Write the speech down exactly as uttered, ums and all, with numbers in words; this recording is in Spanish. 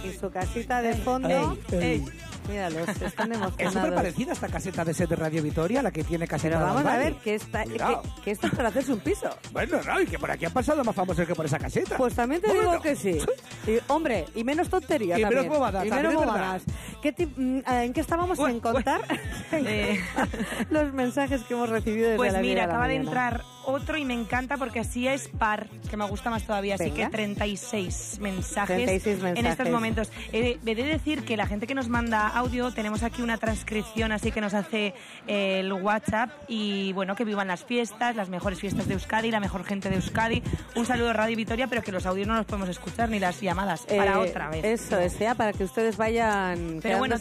y su casita de fondo. Ey, ey. Míralos, están Es emocionados. súper parecida esta caseta de set de Radio Vitoria, la que tiene caseta. Pero vamos de a Albany. ver, que, está, que, Cuidado. que esto es para hacerse un piso. Bueno, no, y que por aquí han pasado más famosos que por esa caseta. Pues también te Bueno. digo que sí. Y, hombre, y menos tonterías Y menos también. bobadas, Y también menos es bobadas. ¿Qué ti- mm, ¿En qué estábamos Uy, en contar? Eh. Los mensajes que hemos recibido desde Pues la mira, vida acaba de mañana. entrar otro y me encanta porque así es par, que me gusta más todavía. Así Venga. que treinta y seis mensajes, treinta y seis en mensajes. estos momentos. He de, he de decir que la gente que nos manda audio, tenemos aquí una transcripción así que nos hace eh, el WhatsApp y bueno, que vivan las fiestas, las mejores fiestas de Euskadi, la mejor gente de Euskadi. Un saludo a Radio Vitoria, pero que los audios no los podemos escuchar ni las llamadas. Para Eh, otra vez. Eso es, ya, para que ustedes vayan Pero bueno, quedándose